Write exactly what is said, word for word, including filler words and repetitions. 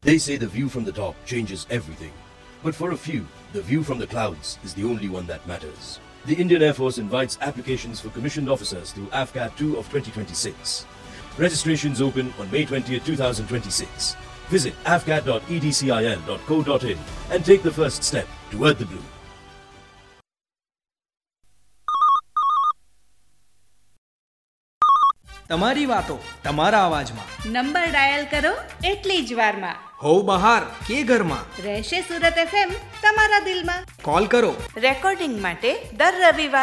They say the view from the top changes everything. But for a few, the view from the clouds is the only one that matters. The Indian Air Force invites applications for commissioned officers through A F C A T two of twenty twenty-six. Registrations open on May twentieth, twenty twenty-six. Visit a f c a t dot e d c i l dot co dot in and take the first step toward the blue. તમારી વાતો તમારા અવાજમાં. Number dial કરો એટલી જ વારમાં. હોવ બહાર કે ઘરમાં, રહેશે સુરત એફએમ તમારા દિલમાં. કોલ કરો. રેકોર્ડિંગ માટે દર રવિવાર